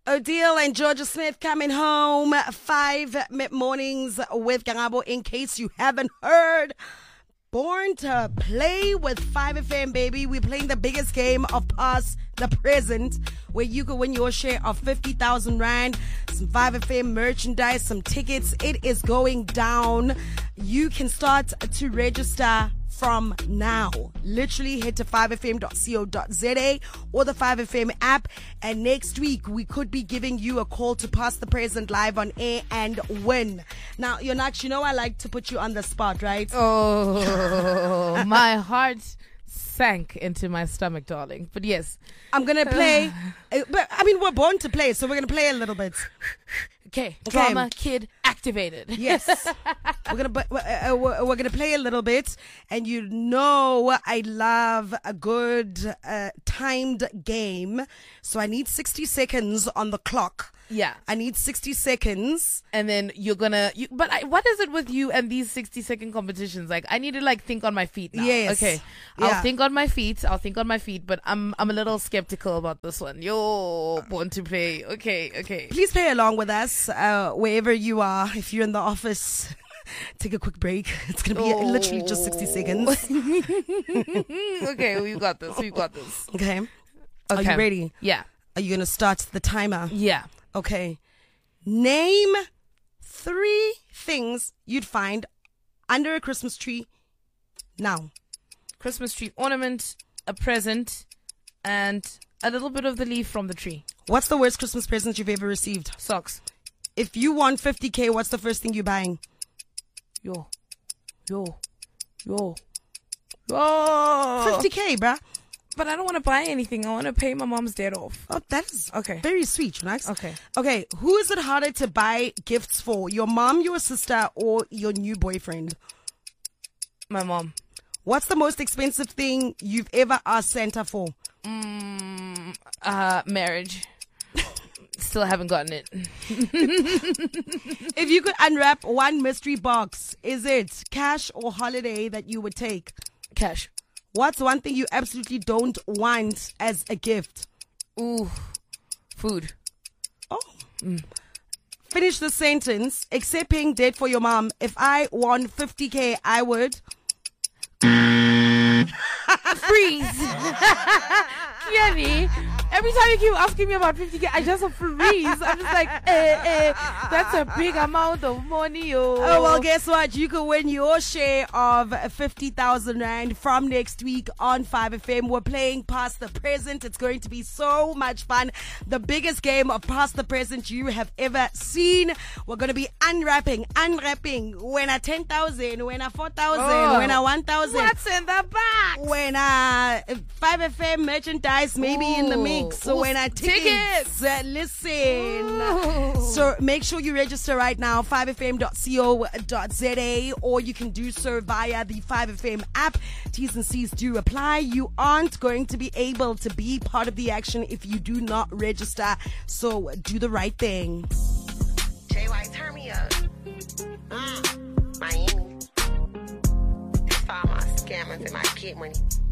Odile and Georgia Smith coming home. 5 mid-mornings with Gangabo. In case you haven't heard, born to play with 5FM, baby. We're playing the biggest game of Pass the Present, where you can win your share of 50,000 Rand, some 5FM merchandise, some tickets. It is going down. You can start to register from now. Literally head to 5fm.co.za or the 5FM app, and next week we could be giving you a call to Pass the Present live on air and win. Now, Yonaksh, you know I like to put you on the spot, right? Oh, my heart sank into my stomach, darling. But yes, I'm gonna play. But I mean, we're born to play, so we're gonna play a little bit. Okay, drama kid activated. Yes, we're gonna play a little bit, and you know I love a good timed game. So I need 60 seconds on the clock. Yeah, I need 60 seconds, and then you're gonna. What is it with you and these 60-second competitions? Like, I need to think on my feet now. Yes. Okay, Yeah. I'll think on my feet. But I'm a little skeptical about this one. Yo, born to play. Okay. Please play along with us wherever you are. If you're in the office, take a quick break. It's gonna be literally just 60 seconds. Okay, we've got this. Okay. Are you ready? Yeah. Are you gonna start the timer? Yeah. Okay. Name 3 things you'd find under a Christmas tree now. Christmas tree ornament, a present, and a little bit of the leaf from the tree. What's the worst Christmas present you've ever received? Socks. If you won 50K, what's the first thing you're buying? Yo. 50K, bruh. But I don't want to buy anything. I want to pay my mom's debt off. Oh, that is okay. Very sweet, Max. Okay. Who is it harder to buy gifts for? Your mom, your sister, or your new boyfriend? My mom. What's the most expensive thing you've ever asked Santa for? Marriage. Still haven't gotten it. If you could unwrap one mystery box, is it cash or holiday that you would take? Cash. What's one thing you absolutely don't want as a gift? Ooh, food. Oh. Finish the sentence. Except paying debt for your mom. If I won 50K, I would freeze. Clearly, every time you keep asking me about 50K, I just freeze. I'm just like, that's a big amount of money. Oh, well, guess what? You could win your share of 50,000 Rand from next week on 5FM. We're playing Pass the Present. It's going to be so much fun. The biggest game of Pass the Present you have ever seen. We're going to be unwrapping. When a 10,000, when a 4,000, when a 1,000. What's in the box? When a 5FM merchandise maybe in the mix. So when I tickets. Listen. Ooh. So make sure you register right now, 5fm.co.za, or you can do so via the 5FM app. T's and C's do apply. You aren't going to be able to be part of the action if you do not register. So do the right thing. JY, turn me up. Miami. That's for all my scammers and my kid money.